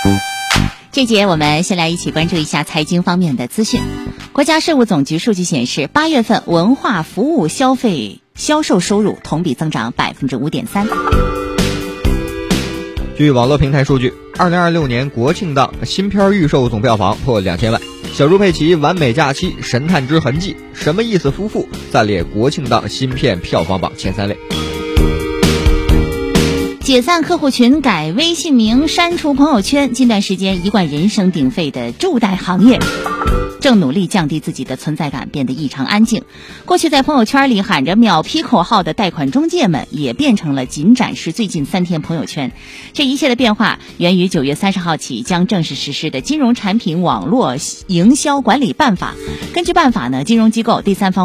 这节我们先来一起关注一下财经方面的资讯。国家税务总局数据显示，8月份文化服务消费销售收入同比增长 5.3%。 据网络平台数据，2026年国庆档新片预售总票房破2000万，小猪佩奇完美假期、神探之痕迹、什么意思夫妇暂列国庆档新片票房榜前3位。 解散客户群、改微信名、删除朋友圈，近段时间一贯人声鼎沸的助贷行业正努力降低自己的存在感，变得异常安静。过去在朋友圈里喊着秒批口号的贷款中介们，也变成了仅展示最近3天朋友圈。这一切的变化源于9月30号起将正式实施的《金融产品网络营销管理办法》。根据办法呢，金融机构、第三方